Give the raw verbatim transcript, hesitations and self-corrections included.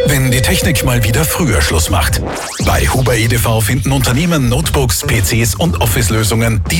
wenn die Technik mal wieder früher Schluss macht. Bei Huber E D V finden Unternehmen Notebooks, P Cs und Office-Lösungen, die